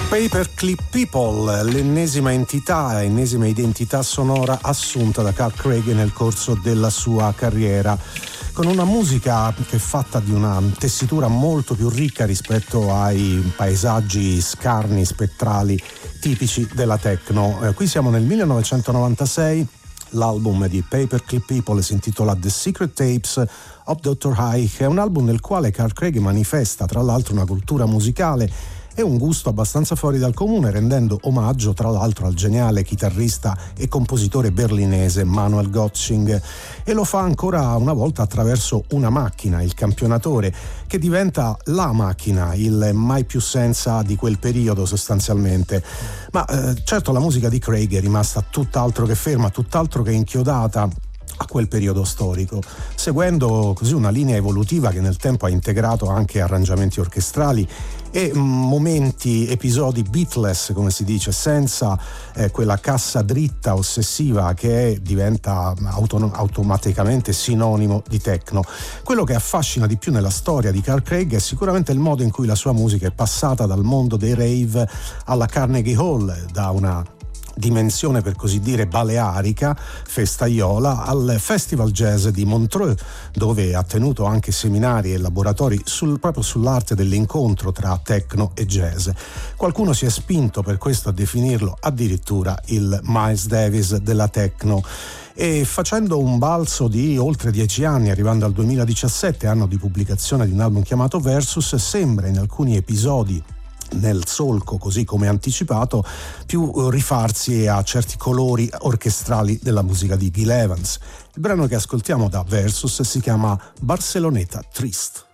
Paperclip People, l'ennesima identità sonora assunta da Carl Craig nel corso della sua carriera, con una musica che è fatta di una tessitura molto più ricca rispetto ai paesaggi scarni, spettrali, tipici della techno. Qui siamo nel 1996, l'album di Paperclip People si intitola The Secret Tapes of Dr. High, è un album nel quale Carl Craig manifesta tra l'altro una cultura musicale e un gusto abbastanza fuori dal comune, rendendo omaggio tra l'altro al geniale chitarrista e compositore berlinese Manuel Gottsing, e lo fa ancora una volta attraverso una macchina, il campionatore, che diventa la macchina, il mai più senza di quel periodo sostanzialmente. Ma certo la musica di Craig è rimasta tutt'altro che ferma, tutt'altro che inchiodata a quel periodo storico, seguendo così una linea evolutiva che nel tempo ha integrato anche arrangiamenti orchestrali e episodi beatless, come si dice, senza quella cassa dritta ossessiva che diventa automaticamente sinonimo di techno. Quello che affascina di più nella storia di Carl Craig è sicuramente il modo in cui la sua musica è passata dal mondo dei rave alla Carnegie Hall, da una dimensione per così dire balearica, festaiola, al Festival Jazz di Montreux, dove ha tenuto anche seminari e laboratori proprio sull'arte dell'incontro tra techno e jazz. Qualcuno si è spinto per questo a definirlo addirittura il Miles Davis della techno. E facendo un balzo di oltre 10 anni, arrivando al 2017, anno di pubblicazione di un album chiamato Versus, sembra in alcuni episodi, nel solco così come anticipato, più rifarsi a certi colori orchestrali della musica di Gil Evans. Il brano che ascoltiamo da Versus si chiama Barceloneta Triste.